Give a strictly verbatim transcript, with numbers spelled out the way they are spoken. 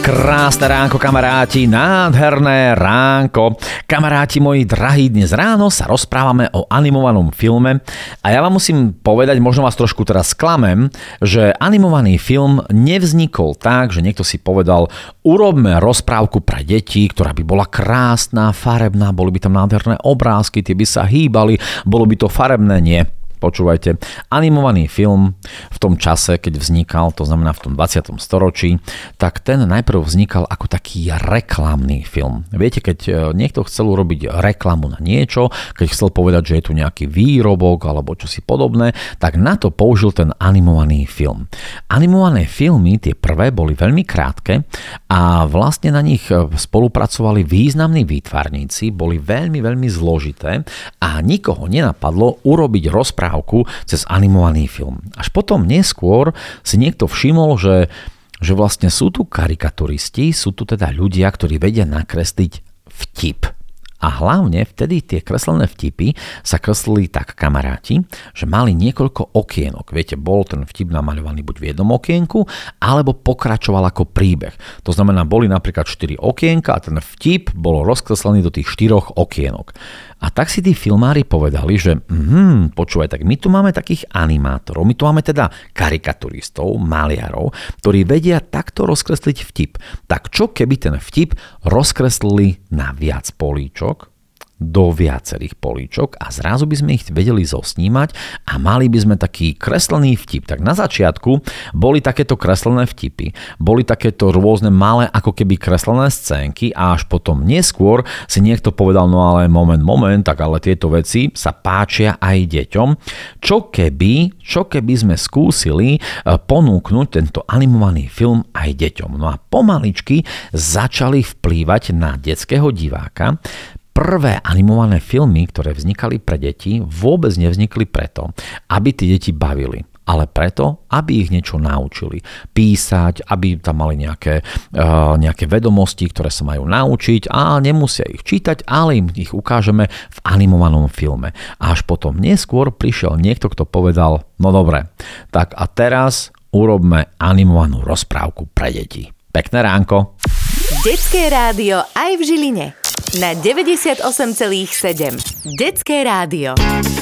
Krásne ránko, kamaráti, nádherné ránko. Kamaráti moji drahí, dnes ráno sa rozprávame o animovanom filme a ja vám musím povedať, možno vás trošku teraz sklamem, že animovaný film nevznikol tak, že niekto si povedal, urobme rozprávku pre deti, ktorá by bola krásna, farebná, boli by tam nádherné obrázky, tie by sa hýbali, bolo by to farebné, nie. Počúvajte, animovaný film v tom čase, keď vznikal, to znamená v tom dvadsiatom storočí, tak ten najprv vznikal ako taký reklamný film. Viete, keď niekto chcel urobiť reklamu na niečo, keď chcel povedať, že je tu nejaký výrobok alebo čosi podobné, tak na to použil ten animovaný film. Animované filmy, tie prvé, boli veľmi krátke a vlastne na nich spolupracovali významní výtvarníci, boli veľmi, veľmi zložité a nikoho nenapadlo urobiť rozprávku cez animovaný film. Až potom neskôr si niekto všimol, že, že vlastne sú tu karikaturisti, sú tu teda ľudia, ktorí vedia nakresliť vtip. A hlavne vtedy tie kreslené vtipy sa kreslili tak, kamaráti, že mali niekoľko okienok. Viete, bol ten vtip namaľovaný buď v jednom okienku, alebo pokračoval ako príbeh. To znamená, boli napríklad štyri okienka a ten vtip bol rozkreslený do tých štyroch okienok. A tak si tí filmári povedali, že hm, počúvaj, tak my tu máme takých animátorov, my tu máme teda karikaturistov, maliarov, ktorí vedia takto rozkresliť vtip. Tak čo keby ten vtip rozkreslili na viac políčok, do viacerých políčok a zrazu by sme ich vedeli zosnímať a mali by sme taký kreslený vtip. Tak na začiatku boli takéto kreslené vtipy, boli takéto rôzne malé ako keby kreslené scénky a až potom neskôr si niekto povedal, no ale moment, moment, tak ale tieto veci sa páčia aj deťom. Čo keby, čo keby sme skúsili ponúknuť tento animovaný film aj deťom? No a pomaličky začali vplývať na detského diváka. Prvé animované filmy, ktoré vznikali pre deti, vôbec nevznikli preto, aby tie deti bavili, ale preto, aby ich niečo naučili. Písať, aby tam mali nejaké, uh, nejaké vedomosti, ktoré sa majú naučiť a nemusia ich čítať, ale im ich ukážeme v animovanom filme. A až potom neskôr prišiel niekto, kto povedal, no dobre, tak a teraz urobme animovanú rozprávku pre deti. Pekné ránko. Detské rádio aj v Žiline. Na deväťdesiatosem celá sedem. Detské rádio.